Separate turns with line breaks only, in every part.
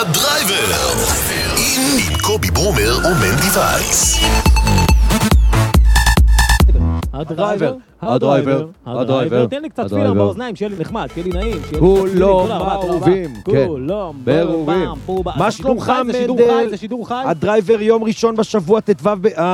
הדרייבר עם קובי ברומר ומנדי וייס.
הדרייבר.
תן לי קצת פילר באוזניים, שיהיה לי נחמד, שיהיה לי נעים.
כולו מערובים, כן. ברובים. מה שלומך מנדל?
זה שידור חי?
הדרייבר יום ראשון בשבוע תתוו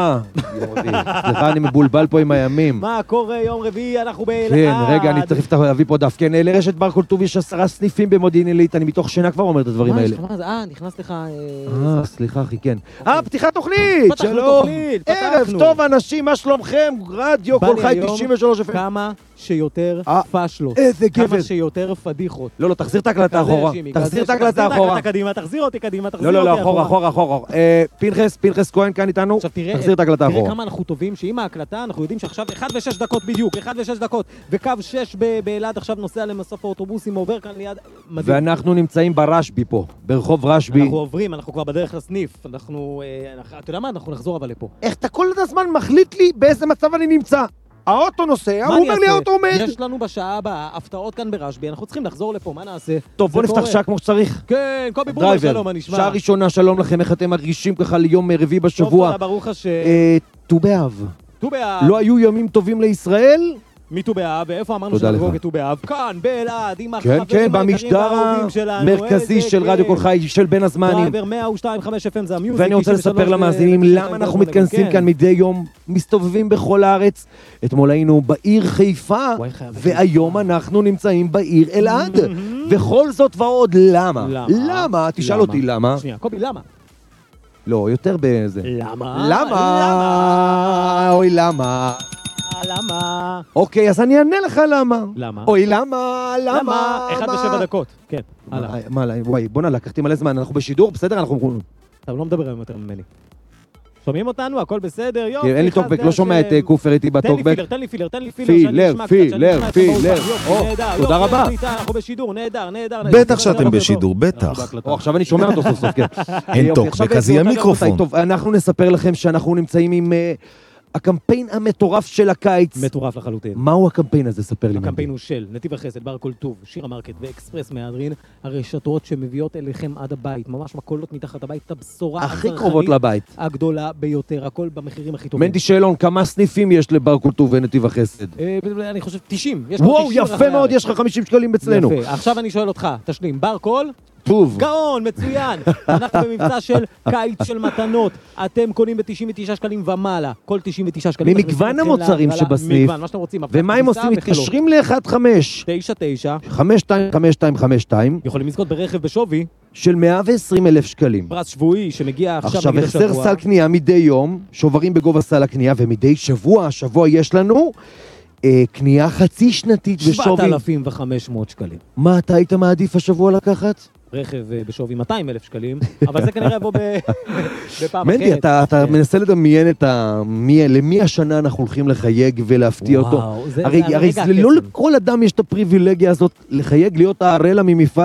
סליחה, אני מבולבל פה עם הימים.
מה קורה יום רביעי? אנחנו באלעד.
כן, רגע, אני צריך להביא פה דף. כן, לרשת בר כל טוב יש 10 סניפים במודיעין עילית, אני מתוך שינה כבר אומר את הדברים האלה.
נכנס לך...
סליחה אחי, כן. פתיחת תוכנית! שלום! ערב טוב אנשים, מה שלומכם? רדיו כל חי 93 FM.
כמה שיותר פשלות.
איזה גבר.
כמה שיותר פדיחות.
לא, תחזיר את ההקלטה אחורה. תחזיר את ההקלטה אחורה.
תחזיר אותי קדימה.
לא, אחורה. פנחס כהן כאן איתנו. תחזיר את ההקלטה אחורה.
תראה כמה אנחנו טובים, שעם ההקלטה אנחנו יודעים שעכשיו 1:06 בדיוק, 1:06, וקו 6 באלעד עכשיו נוסע למסוף האוטובוסים, עובר כאן ליד...
ואנחנו נמצאים ברשבי פה, ברחוב רשבי.
אנחנו עוברים, אנחנו כבר בדרך לסניף. אתה יודע מה? אנחנו נחזור אבל לפה.
איך אתה כל הזמן מחליט לי באיזה מצב אני נמצא? האוטו נוסע, הוא אומר לי האוטו עומד.
יש לנו בשעה הבאה הפתעות כאן ברשבי, אנחנו צריכים לחזור לפה, מה נעשה?
טוב, בוא נפתח שעה כמו שצריך.
כן, קובי ברומר, שלום, מה נשמע?
שעה ראשונה, שלום לכם, איך אתם מרגישים ככה ליום רביעי בשבוע?
טוב, תודה, ברוך השם.
ט"ו באב.
ט"ו באב.
לא היו ימים טובים לישראל?
מט"ו באב, ואיפה אמרנו שנחגוג את ט"ו באב? כאן, באלעד, עם
החברים היקרים במשדר המרכזי של רדיו כל חי, של בין הזמנים.
דרייבר 102.5 FM זה המיוזיק.
ואני רוצה לספר למאזינים למה אנחנו מתכנסים כאן מדי יום, מסתובבים בכל הארץ. אתמול היינו בעיר חיפה, והיום אנחנו נמצאים בעיר אלעד. וכל זאת ועוד, למה? למה? תשאל אותי למה.
שנייה, קובי, למה?
לא, יותר בזה.
למה?
אוי, למה?
למה?
אוקיי, אז אני אענה לך למה.
למה?
אוי, למה?
1:07. כן, הלאה.
וואי, בוא לקחתי מלא זמן, אנחנו בשידור, בסדר?
אתה לא מדבר היום יותר ממני. שומעים אותנו, הכל בסדר, יופי.
אין לי טוקבק, לא שומע את קופר איתי בטוקבק.
תן לי פילר.
פילר. תודה רבה.
אנחנו בשידור, נהדר.
בטח שאתם בשידור, בטח.
עכשיו אני שומע אותו סוף סוף, כן.
אין טוקבק, אז יהיה מיקרופון.
טוב, אנחנו נספר לכם שאנחנו נמצאים עם... הקמפיין המטורף של הקיץ.
מטורף לחלוטין.
מהו הקמפיין הזה? ספר לי.
הקמפיין הוא של נתיב החסד, בר כל טוב, שירה מרקט ואקספרס מהדרין, הרשתות שמביאות אליכם עד הבית, ממש מקולות מתחת הבית, את הבשורה
הכי קרובות לבית.
הגדולה ביותר, הכל במחירים הכי טובים.
מנדי שאלון, כמה סניפים יש לבר כל טוב ונתיב החסד?
אני חושב 90.
וואו, יפה מאוד, יש לך 50 שקלים אצלנו.
יפה, עכשיו אני שואל אותך, תשלים, בר כל?
טוב.
גאון, מצוין. אנחנו במבצע של קיץ של מתנות. אתם קונים ב-99 שקלים ומעלה. כל 99 שקלים.
ממגוון המוצרים שבסניף.
מגוון, מה שאתם רוצים.
ומה הם עושים? מתקשרים ל-15.
99.
525252.
יכולים לזכות ברכב בשווי.
של 120,000 שקלים.
פרס שבועי שמגיע
עכשיו החזר סל קנייה מדי יום, שוברים בגובה סל הקנייה, ומדי השבוע יש לנו קנייה חצי שנתית בשווי
7,500 שקלים.
מה אתה היית מעדיף השבוע לקחת?
רכב בשווי 200,000 שקלים, אבל זה כנראה יבוא בפעם אחרת.
מנדי, אתה מנסה לדמיין למי השנה אנחנו הולכים לחייג ולהפתיע אותו. הרי לא לכל אדם יש את הפריבילגיה הזאת לחייג להיות הרלה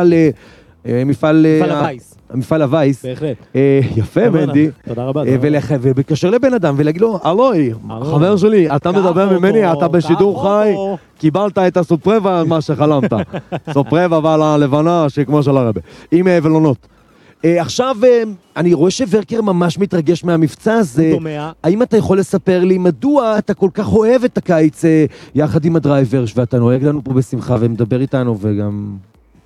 מפעל
הווייס.
המפעל הווייס.
בהחלט.
יפה, מנדי.
תודה רבה.
ובקשר לבן אדם ולהגיד לו, אלוי, חבר שלי, אתה מדבר ממני, אתה בשידור חי, קיבלת את הסופרבה, מה שחלמת. סופרבה ועל הלבנה, שכמו של הרבה. עם ולונות. עכשיו, אני רואה שוורקר ממש מתרגש מהמבצע הזה.
הוא דומע.
האם אתה יכול לספר לי מדוע אתה כל כך אוהב את הקיץ יחד עם הדרייבר, ואתה נוהג לנו פה בשמחה ומדבר איתנו וגם...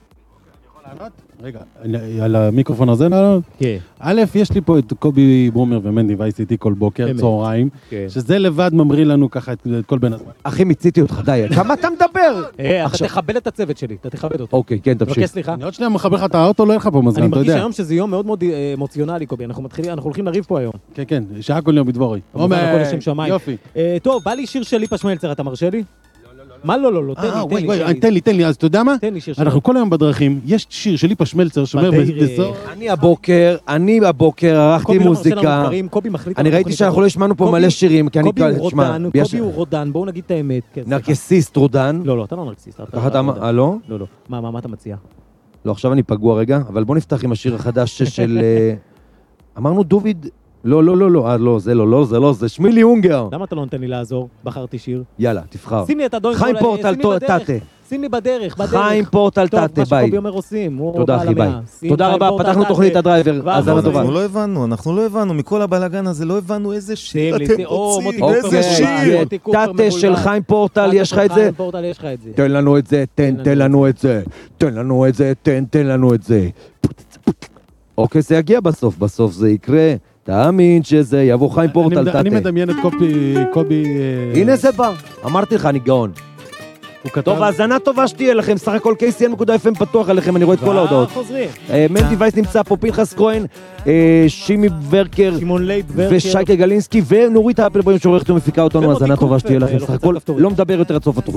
רגע, על המיקרופון הזה נעלות?
כן.
א', יש לי פה את קובי ברומר ומנדי וייס איתי כל בוקר, צהריים, שזה לבד ממריא לנו ככה את כל בן הזמן.
אחי, מיציתי אותך, די, כמה אתה מדבר?
אתה תכבד את הצוות שלי, אתה תכבד אותו.
אוקיי, כן, תמשיך.
מבקש סליחה.
אני עוד שניה מחבר לך את האוטו, לא יהיה לך פה מזמן, אתה יודע.
אני מרגיש היום שזה יום מאוד מאוד אמוציונלי, קובי, אנחנו הולכים לריב פה היום.
כן, כן, שעה כל יום בדבורי.
יופי. טוב, בא לי שיר של ליפה שמלצר, אתה מרשה לי? מה לא,
תן לי, אז אתה יודע מה?
תן לי שיר שלו.
אנחנו כל היום בדרכים, יש שיר של ליפה שמלצר שאומר בסוף...
אני הבוקר ערכתי מוזיקה, אני ראיתי שאנחנו לא השמענו פה מלא שירים,
קובי הוא רודן, בואו נגיד את האמת.
נרקסיסט רודן.
לא, אתה לא נרקסיסט.
לא?
לא. מה אתה מציע?
לא, עכשיו אני פגוע רגע, אבל בואו נפתח עם השיר החדש של... אמרנו דוד... לא, זה לא, זה שמילי הונגר.
למה אתה לא נותן לי לעזור? בחרתי שיר.
יאללה, תבחר.
שים לי את הדוינג.
חיים פורטל, טאטה.
שים לי בדרך.
חיים פורטל תתה, ביי.
טוב, מה שקובי אומר עושים.
תודה אחי, ביי. תודה רבה, פתחנו תוכנית הדרייבר, האזנה טובה.
אנחנו לא הבנו, מכל הבלגן הזה לא הבנו איזה שיר אתם רוצים, איזה שיר.
תתה של חיים פורטל, יש לך את זה? תן לנו את זה, תן לנו את זה. תן לנו את זה, תן לנו את זה. אוקיי, זה יגיע בסוף זה יקרה. תאמין שזה יבוא חיים פורטל תתה.
אני מדמיין את קובי...
הנה זה בא, אמרתי לך, אני גאון. טוב, האזנה טובה שתהיה לכם, סך הכל KCN.FM פתוח עליכם, אני רואה את כל ההודעות. מנדי וייס נמצא פה, פנחס כהן, שימי ורקר, ושייקה גלינסקי, ונורית אפלבוים שעורכת ומפיקה אותנו, האזנה טובה שתהיה לכם, סך הכל לא מדבר יותר עד סוף התוכנית.